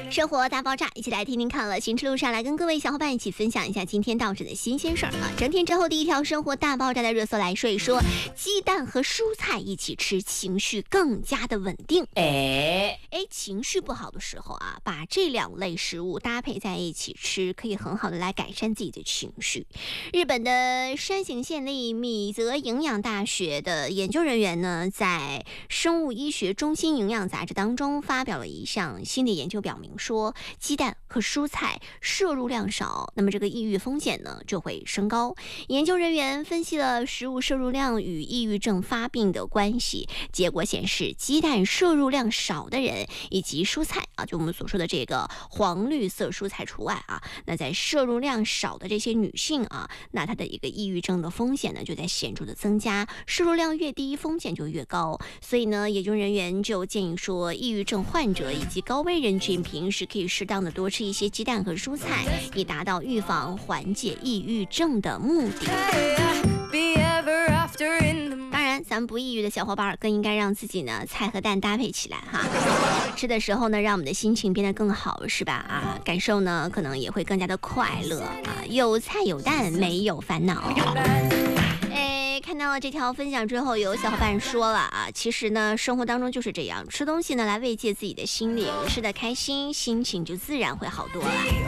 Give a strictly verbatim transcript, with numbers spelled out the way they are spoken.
生活大爆炸，一起来听听看了。行车路上来跟各位小伙伴一起分享一下今天到这的新鲜事儿啊！整天之后第一条生活大爆炸的热搜来说一说，鸡蛋和蔬菜一起吃，情绪更加的稳定。哎哎，情绪不好的时候啊，把这两类食物搭配在一起吃，可以很好的来改善自己的情绪。日本的山形县立米泽营养大学的研究人员呢，在生物医学中心营养杂志当中发表了一项新的研究，表明说鸡蛋和蔬菜摄入量少，那么这个抑郁风险呢就会升高。研究人员分析了食物摄入量与抑郁症发病的关系，结果显示鸡蛋摄入量少的人以及蔬菜啊，就我们所说的这个黄绿色蔬菜除外啊，那在摄入量少的这些女性啊，那她的一个抑郁症的风险呢就在显著的增加，摄入量越低风险就越高。所以呢，研究人员就建议说，抑郁症患者以及高危人群平时可以适当的多吃一些鸡蛋和蔬菜，以达到预防缓解抑郁症的目的。当然，咱们不抑郁的小伙伴更应该让自己呢菜和蛋搭配起来哈，吃的时候呢让我们的心情变得更好，是吧？啊，感受呢可能也会更加的快乐啊，有菜有蛋没有烦恼。哎，看到了这条分享之后，有小伙伴说了啊，其实呢，生活当中就是这样，吃东西呢来慰藉自己的心灵，吃得开心，心情就自然会好多了。